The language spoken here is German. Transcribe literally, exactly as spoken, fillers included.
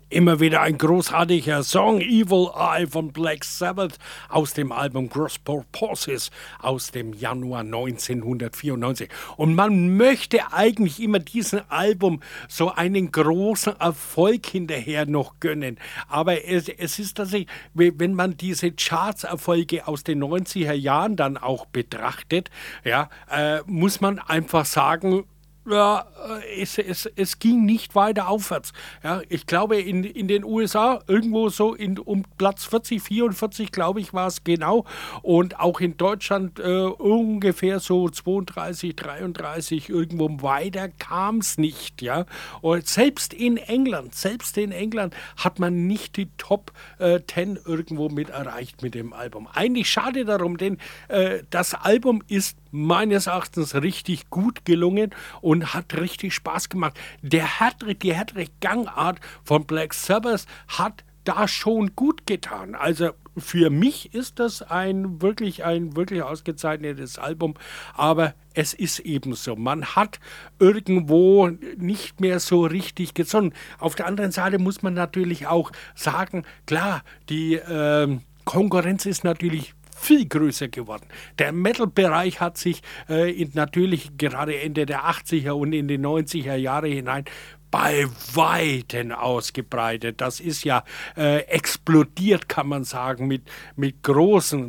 Immer wieder ein großartiger Song, Evil Eye von Black Sabbath aus dem Album Gross Purposes aus dem Januar neunzehnhundertvierundneunzig. Und man möchte eigentlich immer diesem Album so einen großen Erfolg hinterher noch gönnen. Aber es, es ist tatsächlich, wenn man diese Charts-Erfolge aus den neunziger Jahren dann auch betrachtet, ja, äh, muss man einfach sagen, ja, es, es, es ging nicht weiter aufwärts. Ja, ich glaube, in, in den U S A irgendwo so in, um Platz vierzig, vierundvierzig, glaube ich, war es genau. Und auch in Deutschland äh, ungefähr so zweiunddreißig, dreiunddreißig, irgendwo weiter kam es nicht. Ja? Und selbst in England, selbst in England hat man nicht die Top äh, zehn irgendwo mit erreicht mit dem Album. Eigentlich schade darum, denn äh, das Album ist meines Erachtens richtig gut gelungen und hat richtig Spaß gemacht. Der härtere, die härtere Gangart von Black Sabbath hat da schon gut getan. Also für mich ist das ein wirklich ein wirklich ausgezeichnetes Album, aber es ist eben so. Man hat irgendwo nicht mehr so richtig gesonnen. Auf der anderen Seite muss man natürlich auch sagen, klar, die ähm, Konkurrenz ist natürlich viel größer geworden. Der Metal-Bereich hat sich äh, in, natürlich gerade Ende der achtziger und in die neunziger Jahre hinein bei Weitem ausgebreitet. Das ist ja äh, explodiert, kann man sagen, mit, mit großen